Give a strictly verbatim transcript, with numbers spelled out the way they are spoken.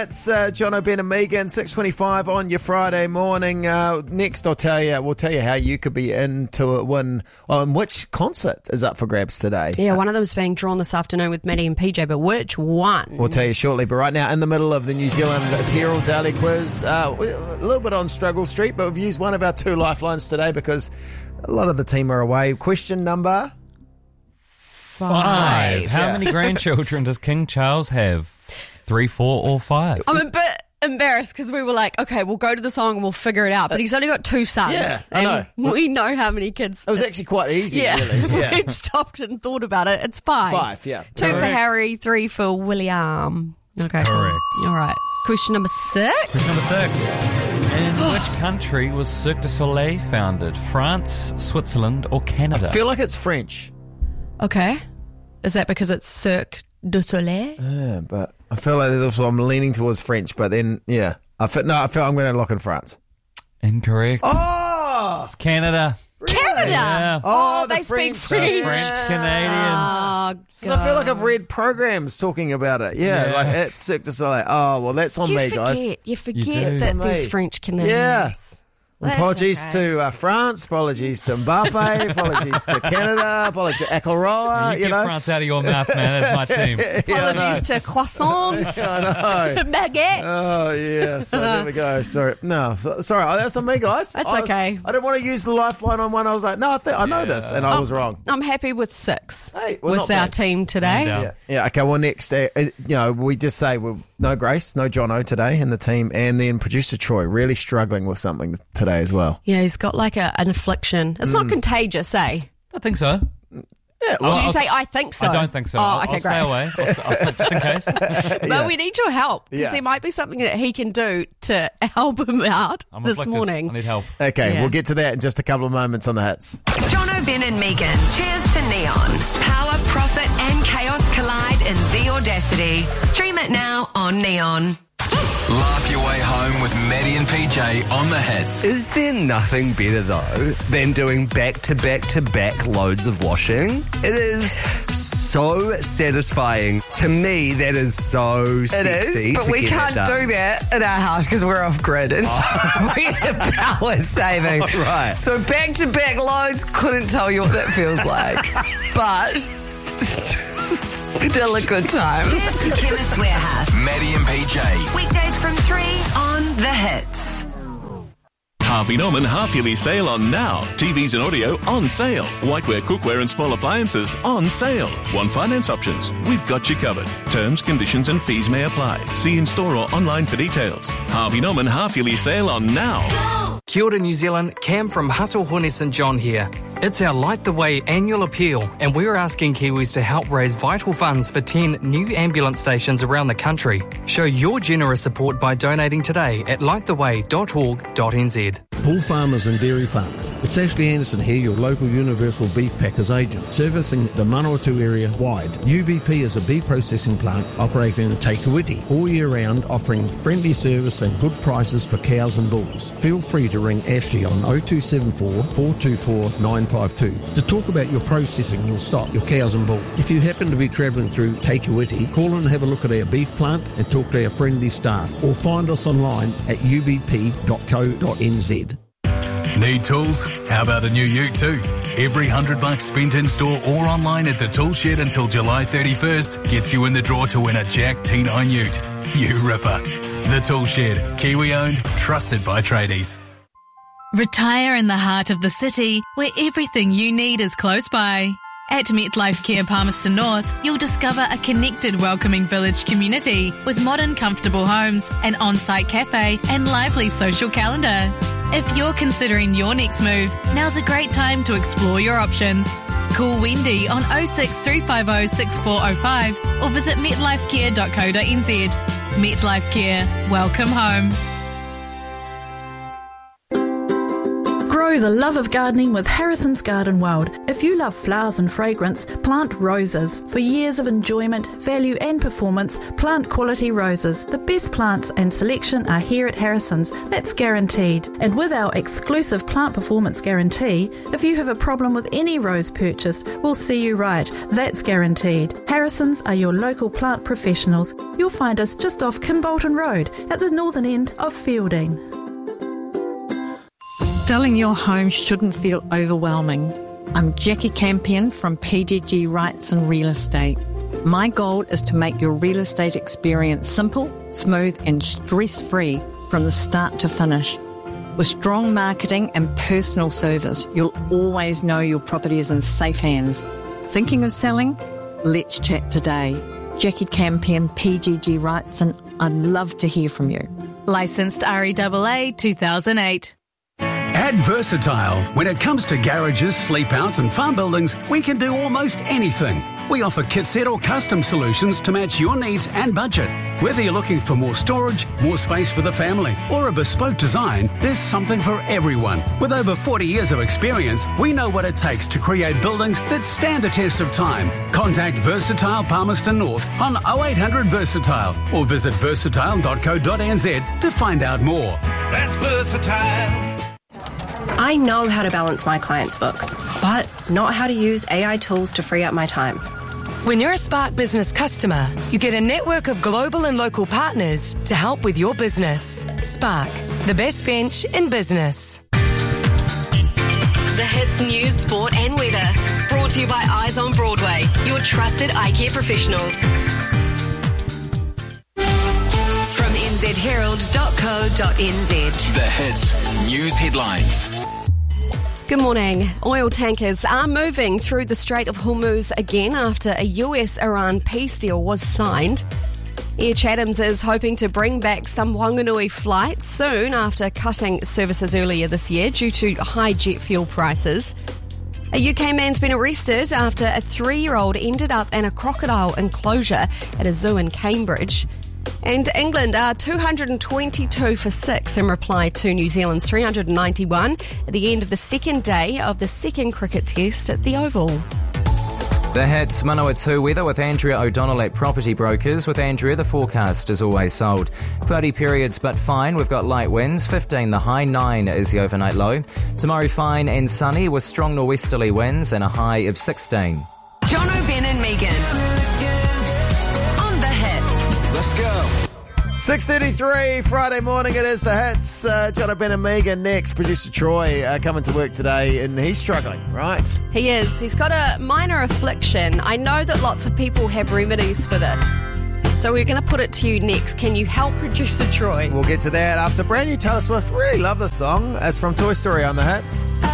Hats. Uh, Jono, Ben and Megan, six twenty-five on your Friday morning. Uh, next, I'll tell you, we'll tell you how you could be into a win. Um, which concert is up for grabs today? Yeah, one of them's being drawn this afternoon with Maddie and P J, but which one? We'll tell you shortly. But right now, in the middle of the New Zealand Herald Daily Quiz, uh, a little bit on Struggle Street, but we've used one of our two lifelines today because a lot of the team are away. Question number... Five. How Yeah. many grandchildren does King Charles have? Three, four, or five? I'm a bit embarrassed because we were like, okay, we'll go to the song and we'll figure it out. But he's only got two sons. Yeah, I and know. we know how many kids. It was actually quite easy, yeah, really. Yeah. we'd stopped and thought about it. It's five. Five, yeah. Two for Correct. Harry, three for William. Okay. Correct. All right. Question number six. Question number six. In which country was Cirque du Soleil founded? France, Switzerland, or Canada? I feel like it's French. Okay. Is that because it's Cirque du Soleil? Yeah, but I feel like that's what I'm leaning towards French, but then, yeah. I feel, no, I feel I'm going to lock in France. Incorrect. Oh! It's Canada. Canada. Yeah. Oh, Oh, the they speak French. French. The French Canadians. Oh, 'Cause I feel like I've read programs talking about it. Yeah, Yeah. like at Cirque du Soleil. Oh, well, that's on you me, forget, guys. You forget do. that On there's me. French Canadians. Yeah. That's Apologies okay. to uh, France, apologies to Mbappe, apologies to Canada, apologies to Akelroa, you you get know. France out of your mouth, man. That's my team. Yeah, I know. Apologies to croissants, I know. baguettes. Oh, yeah, so there we go. Sorry. No, so- sorry, oh, that's on me, guys. That's I was- okay. I didn't want to use the lifeline on one. I was like, no, I, think, I know Yeah. this, and I was wrong. I'm happy with six Hey, well, with not our bad. team today. Yeah. Yeah, yeah. Okay. Well, next, uh, uh, you know, we just say well, no Grace, no Jono today in the team, and then producer Troy really struggling with something today as well. Yeah, he's got like a, an affliction. It's Mm. not contagious, eh? I think so. Yeah. Well, Did you I'll- say I think so? I don't think so. Oh, I'll, okay, I'll great. stay away. I'll, I'll, just in case. But Yeah. we need your help because Yeah. there might be something that he can do to help him out I'm this afflicted. morning. I need help. Okay, Yeah. we'll get to that in just a couple of moments on the hits. Jono, Ben and Megan. Cheers to Neon. Power, profit and chaos collide in The Audacity. Stream it now on Neon. Laugh your way home with Maddie and P J on the hits. Is there nothing better, though, than doing back-to-back-to-back loads of washing? It is so satisfying. To me, that is so It sexy is, but to we get can't that done. do that in our house because we're off grid. And so we have power saving. Oh, right. So back to back loads, couldn't tell you what that feels like. But still a good time. Cheers to Chemist Warehouse. Maddie and P J. Weekdays from three on The Hits. Harvey Norman half-yearly sale on now. T Vs and audio on sale. Whiteware, cookware and small appliances on sale. Want finance options? We've got you covered. Terms, conditions and fees may apply. See in-store or online for details. Harvey Norman half-yearly sale on now. Kia ora, New Zealand. Cam from Hatohone St John here. It's our Light the Way annual appeal, and we're asking Kiwis to help raise vital funds for ten new ambulance stations around the country. Show your generous support by donating today at light the way dot org dot n z. Bull farmers and dairy farmers. It's Ashley Anderson here, your local Universal Beef Packers agent, servicing the Manawatu area wide. U B P is a beef processing plant operating in Te Kuiti, all year round, offering friendly service and good prices for cows and bulls. Feel free to ring Ashley on oh two seven four, four two four, nine five two to talk about your processing your stock, your cows and bulls. If you happen to be travelling through Te Kuiti, call and have a look at our beef plant and talk to our friendly staff, or find us online at u b p dot co dot n z. Need tools? How about a new ute too? Every hundred bucks spent in store or online at the tool shed until July thirty-first gets you in the draw to win a Jack T nine ute. You ripper. The Tool Shed, Kiwi owned, trusted by tradies. Retire in the heart of the city where everything you need is close by. At MetLife Care Palmerston North, you'll discover a connected, welcoming village community with modern, comfortable homes, an on-site cafe and lively social calendar. If you're considering your next move, now's a great time to explore your options. Call Wendy on oh six three five oh six four oh five or visit metlife care dot co dot n z. MetLife Care. Welcome home. Grow Grow the love of gardening with Harrison's Garden World. If you love flowers and fragrance, plant roses. For years of enjoyment, value and performance, plant quality roses. The best plants and selection are here at Harrison's. That's guaranteed. And with our exclusive plant performance guarantee, if you have a problem with any rose purchased, we'll see you right. That's guaranteed. Harrison's are your local plant professionals. You'll find us just off Kimbolton Road at the northern end of Fielding. Selling your home shouldn't feel overwhelming. I'm Jackie Campion from P G G Rights and Real Estate. My goal is to make your real estate experience simple, smooth and stress-free from the start to finish. With strong marketing and personal service, you'll always know your property is in safe hands. Thinking of selling? Let's chat today. Jackie Campion, P G G Rights, and I'd love to hear from you. Licensed R E A A two thousand eight. At Versatile, when it comes to garages, sleep outs and farm buildings, we can do almost anything. We offer kit set or custom solutions to match your needs and budget. Whether you're looking for more storage, more space for the family, or a bespoke design, there's something for everyone. With over forty years of experience, we know what it takes to create buildings that stand the test of time. Contact Versatile Palmerston North on oh eight hundred Versatile or visit versatile dot co dot n z to find out more. That's Versatile. I know how to balance my clients' books, but not how to use A I tools to free up my time. When you're a Spark Business customer, you get a network of global and local partners to help with your business. Spark, the best bench in business. The hits, news, sport and weather. Brought to you by Eyes on Broadway, your trusted eye care professionals. From n z herald dot co dot n z. The hits, news headlines. Good morning. Oil tankers are moving through the Strait of Hormuz again after a U S Iran peace deal was signed. Air Chathams is hoping to bring back some Whanganui flights soon after cutting services earlier this year due to high jet fuel prices. A U K man's been arrested after a three-year-old ended up in a crocodile enclosure at a zoo in Cambridge. And England are two hundred twenty-two for six in reply to New Zealand's three hundred ninety-one at the end of the second day of the second cricket test at the Oval. The hits, Manawatu weather with Andrea O'Donnell at Property Brokers. With Andrea, the forecast is always sold. Cloudy periods but fine. We've got light winds, fifteen the high, nine is the overnight low. Tomorrow fine and sunny with strong norwesterly winds and a high of sixteen. John O'Ben and Megan. On the hits. Let's go. six thirty-three, Friday morning, it is the hits. Uh, John O'Ben and Megan next. Producer Troy uh, coming to work today, and he's struggling, right? He is. He's got a minor affliction. I know that lots of people have remedies for this. So we're going to put it to you next. Can you help Producer Troy? We'll get to that after brand new Taylor Swift. Really love this song. It's from Toy Story on the hits.